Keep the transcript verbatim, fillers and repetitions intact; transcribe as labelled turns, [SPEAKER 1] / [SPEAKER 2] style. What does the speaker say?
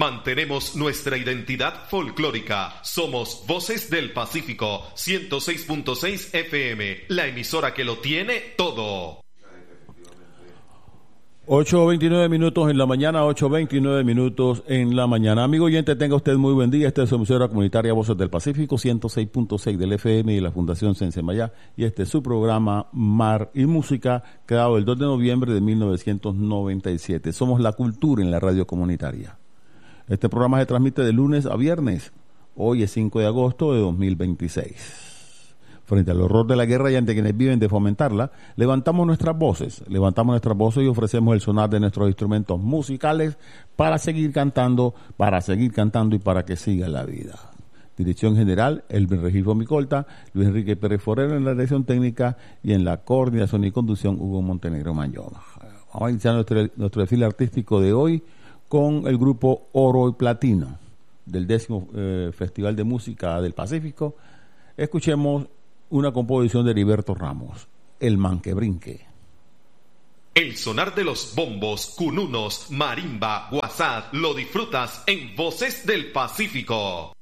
[SPEAKER 1] Mantenemos nuestra identidad folclórica. Somos Voces del Pacífico, ciento seis punto seis F M, la emisora que lo tiene todo.
[SPEAKER 2] ocho veintinueve minutos en la mañana, ocho veintinueve minutos en la mañana. Amigo oyente, tenga usted muy buen día. Esta es su emisora comunitaria Voces del Pacífico, ciento seis punto seis del F M y la Fundación Sensemayá. Y este es su programa Mar y Música, creado el dos de noviembre de mil novecientos noventa y siete. Somos la cultura en la radio comunitaria. Este programa se transmite de lunes a viernes. Hoy es cinco de agosto de dos mil veintiséis. Frente al horror de la guerra y ante quienes viven de fomentarla, levantamos nuestras voces, levantamos nuestras voces y ofrecemos el sonar de nuestros instrumentos musicales para seguir cantando, para seguir cantando y para que siga la vida. Dirección general, Elvin Regifo Micolta, Luis Enrique Pérez Forero en la dirección técnica y en la coordinación y conducción Hugo Montenegro Mañón. Vamos a iniciar nuestro, nuestro desfile artístico de hoy con el grupo Oro y Platino del décimo eh, Festival de Música del Pacífico. Escuchemos una composición de Heriberto Ramos, El Man que Brinque.
[SPEAKER 1] El sonar de los bombos, cununos, marimba, guasad, lo disfrutas en Voces del Pacífico.